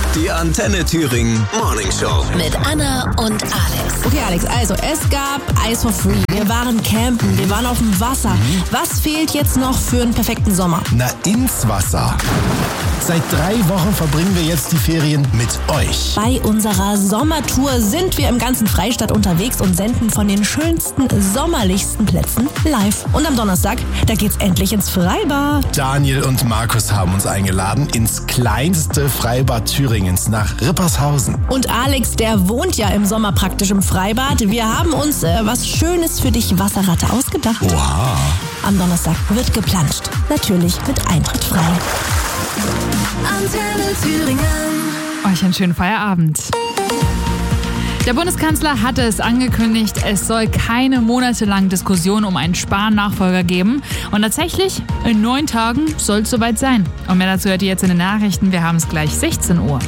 Die Antenne Thüringen Morning Show. Mit Anna und Alex. Okay, Alex, also es gab Ice for Free. Wir waren campen, wir waren auf dem Wasser. Was fehlt jetzt noch für einen perfekten Sommer? Na, ins Wasser. Seit 3 Wochen verbringen wir jetzt die Ferien mit euch. Bei unserer Sommertour sind wir im ganzen Freistaat unterwegs und senden von den schönsten, sommerlichsten Plätzen live. Und am Donnerstag, da geht's endlich ins Freibad. Daniel und Markus haben uns eingeladen ins kleinste Freibad Thüringens nach Rippershausen. Und Alex, der wohnt ja im Sommer praktisch im Freibad. Wir haben uns was Schönes für dich, Wasserratte, ausgedacht. Oha. Am Donnerstag wird geplanscht. Natürlich mit Eintritt frei. Antenne Thüringen. Euch einen schönen Feierabend. Der Bundeskanzler hatte es angekündigt, es soll keine monatelangen Diskussionen um einen Spahn-Nachfolger geben. Und tatsächlich, in 9 Tagen soll es soweit sein. Und mehr dazu hört ihr jetzt in den Nachrichten. Wir haben es gleich 16 Uhr.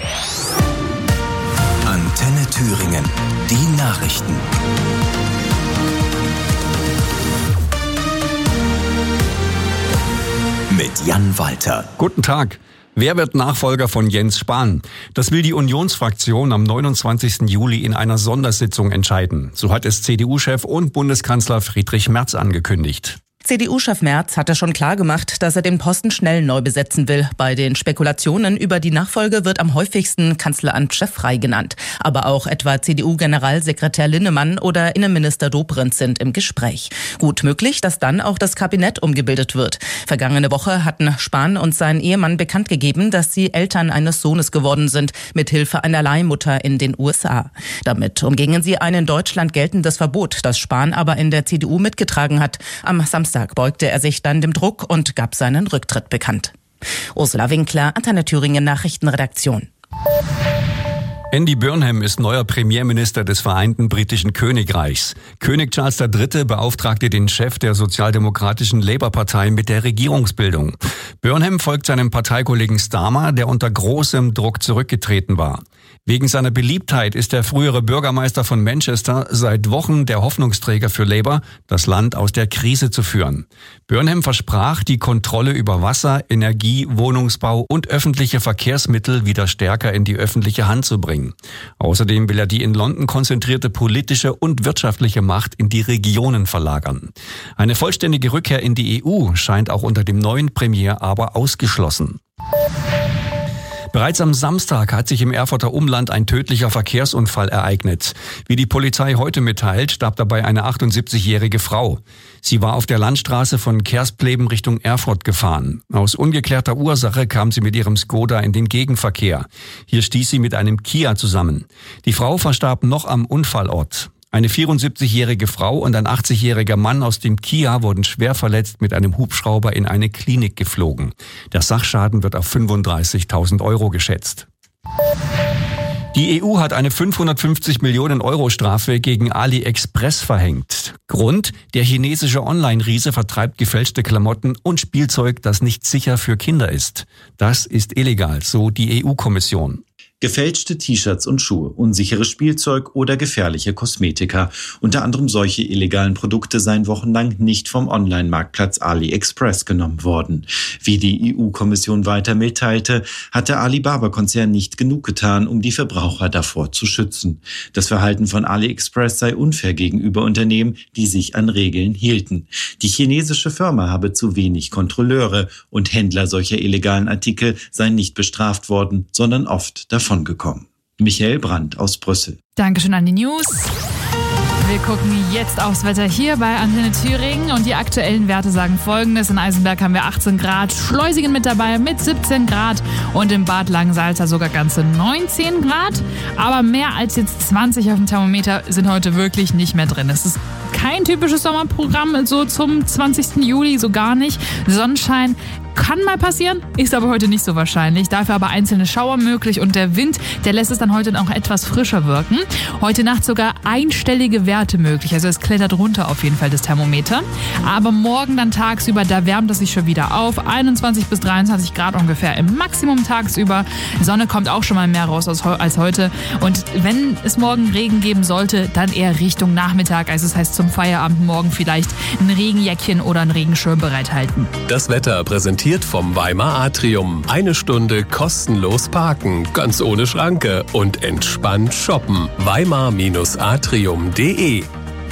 Antenne Thüringen. Die Nachrichten. Mit Jan Walter. Guten Tag. Wer wird Nachfolger von Jens Spahn? Das will die Unionsfraktion am 29. Juli in einer Sondersitzung entscheiden. So hat es CDU-Chef und Bundeskanzler Friedrich Merz angekündigt. CDU-Chef Merz hatte schon klargemacht, dass er den Posten schnell neu besetzen will. Bei den Spekulationen über die Nachfolge wird am häufigsten Kanzleramtschef Frey genannt. Aber auch etwa CDU-Generalsekretär Linnemann oder Innenminister Dobrindt sind im Gespräch. Gut möglich, dass dann auch das Kabinett umgebildet wird. Vergangene Woche hatten Spahn und sein Ehemann bekannt gegeben, dass sie Eltern eines Sohnes geworden sind, mit Hilfe einer Leihmutter in den USA. Damit umgingen sie ein in Deutschland geltendes Verbot, das Spahn aber in der CDU mitgetragen hat. Am Samstag beugte er sich dann dem Druck und gab seinen Rücktritt bekannt. Ursula Winkler, Antenne Thüringen Nachrichtenredaktion. Andy Burnham ist neuer Premierminister des Vereinten Britischen Königreichs. König Charles III. Beauftragte den Chef der sozialdemokratischen Labour-Partei mit der Regierungsbildung. Burnham folgt seinem Parteikollegen Starmer, der unter großem Druck zurückgetreten war. Wegen seiner Beliebtheit ist der frühere Bürgermeister von Manchester seit Wochen der Hoffnungsträger für Labour, das Land aus der Krise zu führen. Burnham versprach, die Kontrolle über Wasser, Energie, Wohnungsbau und öffentliche Verkehrsmittel wieder stärker in die öffentliche Hand zu bringen. Außerdem will er die in London konzentrierte politische und wirtschaftliche Macht in die Regionen verlagern. Eine vollständige Rückkehr in die EU scheint auch unter dem neuen Premier aber ausgeschlossen. Bereits am Samstag hat sich im Erfurter Umland ein tödlicher Verkehrsunfall ereignet. Wie die Polizei heute mitteilt, starb dabei eine 78-jährige Frau. Sie war auf der Landstraße von Kerspleben Richtung Erfurt gefahren. Aus ungeklärter Ursache kam sie mit ihrem Skoda in den Gegenverkehr. Hier stieß sie mit einem Kia zusammen. Die Frau verstarb noch am Unfallort. Eine 74-jährige Frau und ein 80-jähriger Mann aus dem Kia wurden schwer verletzt mit einem Hubschrauber in eine Klinik geflogen. Der Sachschaden wird auf 35.000 € geschätzt. Die EU hat eine 550 Millionen € Strafe gegen AliExpress verhängt. Grund: der chinesische Online-Riese vertreibt gefälschte Klamotten und Spielzeug, das nicht sicher für Kinder ist. Das ist illegal, so die EU-Kommission. Gefälschte T-Shirts und Schuhe, unsicheres Spielzeug oder gefährliche Kosmetika. Unter anderem solche illegalen Produkte seien wochenlang nicht vom Online-Marktplatz AliExpress genommen worden. Wie die EU-Kommission weiter mitteilte, hat der Alibaba-Konzern nicht genug getan, um die Verbraucher davor zu schützen. Das Verhalten von AliExpress sei unfair gegenüber Unternehmen, die sich an Regeln hielten. Die chinesische Firma habe zu wenig Kontrolleure und Händler solcher illegalen Artikel seien nicht bestraft worden, sondern oft davon gekommen. Michael Brandt aus Brüssel. Dankeschön an die News. Wir gucken jetzt aufs Wetter hier bei Antenne Thüringen und die aktuellen Werte sagen Folgendes. In Eisenberg haben wir 18 Grad, Schleusingen mit dabei mit 17 Grad und im Bad Langensalza sogar ganze 19 Grad. Aber mehr als jetzt 20 auf dem Thermometer sind heute wirklich nicht mehr drin. Es ist kein typisches Sommerprogramm so zum 20. Juli, so gar nicht. Sonnenschein kann mal passieren, ist aber heute nicht so wahrscheinlich. Dafür aber einzelne Schauer möglich und der Wind, der lässt es dann heute noch etwas frischer wirken. Heute Nacht sogar einstellige Werte möglich, also es klettert runter auf jeden Fall das Thermometer. Aber morgen dann tagsüber, da wärmt es sich schon wieder auf. 21 bis 23 Grad ungefähr im Maximum tagsüber. Die Sonne kommt auch schon mal mehr raus als heute. Und wenn es morgen Regen geben sollte, dann eher Richtung Nachmittag. Also das heißt zum Feierabend morgen vielleicht ein Regenjäckchen oder ein Regenschirm bereithalten. Das Wetter präsentiert präsentiert vom Weimar Atrium. 1 Stunde kostenlos parken, ganz ohne Schranke und entspannt shoppen. weimar-atrium.de.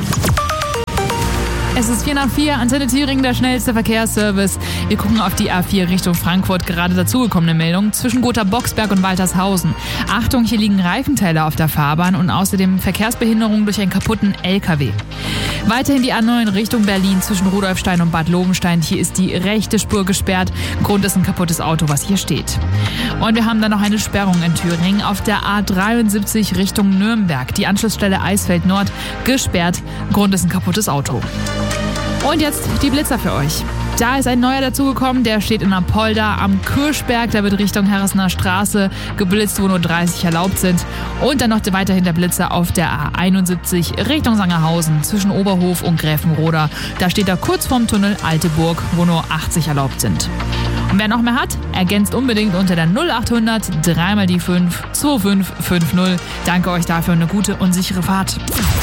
Es ist 4:04, Antenne Thüringen, der schnellste Verkehrsservice. Wir gucken auf die A4 Richtung Frankfurt, gerade dazugekommene Meldung zwischen Gotha-Boxberg und Waltershausen. Achtung, hier liegen Reifenteile auf der Fahrbahn und außerdem Verkehrsbehinderung durch einen kaputten LKW. Weiterhin die A9 Richtung Berlin zwischen Rudolfstein und Bad Lobenstein. Hier ist die rechte Spur gesperrt. Grund ist ein kaputtes Auto, was hier steht. Und wir haben dann noch eine Sperrung in Thüringen auf der A73 Richtung Nürnberg. Die Anschlussstelle Eisfeld Nord gesperrt. Grund ist ein kaputtes Auto. Und jetzt die Blitzer für euch. Da ist ein neuer dazugekommen, der steht in Apolda am Kirschberg. Der wird Richtung Herresner Straße geblitzt, wo nur 30 erlaubt sind. Und dann noch weiterhin der Blitzer auf der A71 Richtung Sangerhausen zwischen Oberhof und Gräfenroda. Da steht er kurz vorm Tunnel Alteburg, wo nur 80 erlaubt sind. Und wer noch mehr hat, ergänzt unbedingt unter der 0800 3 die 5 2550. Danke euch dafür und eine gute und sichere Fahrt.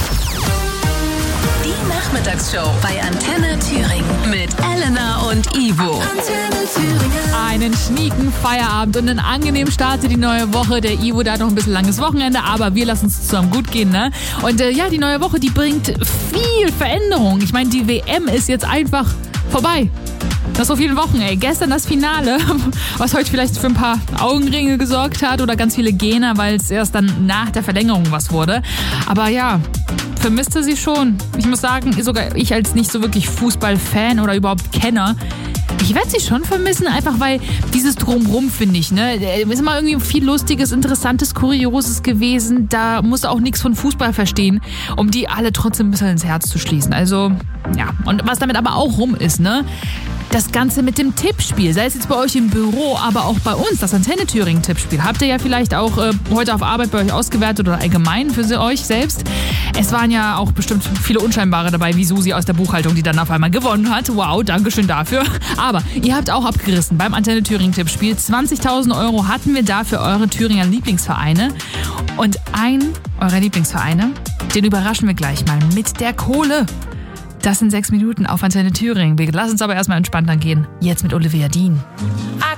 Die Nachmittagsshow bei Antenne Thüringen mit Elena und Ivo. Antenne Thüringen. Einen schnieken Feierabend und einen angenehmen Start in die neue Woche. Der Ivo, da hat noch ein bisschen langes Wochenende, aber wir lassen es zusammen gut gehen, ne? Und ja, die neue Woche, die bringt viel Veränderung. Ich meine, die WM ist jetzt einfach vorbei. Nach so vielen Wochen, ey. Gestern das Finale, was heute vielleicht für ein paar Augenringe gesorgt hat oder ganz viele Gene, weil es erst dann nach der Verlängerung was wurde. Aber ja, vermisste sie schon. Ich muss sagen, sogar ich als nicht so wirklich Fußballfan oder überhaupt Kenner, ich werde sie schon vermissen, einfach weil dieses Drumrum, finde ich, ne, ist immer irgendwie viel Lustiges, Interessantes, Kurioses gewesen. Da muss auch nichts von Fußball verstehen, um die alle trotzdem ein bisschen ins Herz zu schließen. Also, ja. Und was damit aber auch rum ist, ne, das Ganze mit dem Tippspiel, sei es jetzt bei euch im Büro, aber auch bei uns, das Antenne Thüringen Tippspiel, habt ihr ja vielleicht auch heute auf Arbeit bei euch ausgewertet oder allgemein für euch selbst. Es waren ja auch bestimmt viele Unscheinbare dabei, wie Susi aus der Buchhaltung, die dann auf einmal gewonnen hat. Wow, Dankeschön dafür. Aber ihr habt auch abgerissen beim Antenne Thüringen Tippspiel. 20.000 € hatten wir da für eure Thüringer Lieblingsvereine. Und einen eurer Lieblingsvereine, den überraschen wir gleich mal mit der Kohle. Das sind 6 Minuten auf Antenne Thüringen. Wir lassen uns aber erstmal entspannt angehen. Jetzt mit Olivia Dean.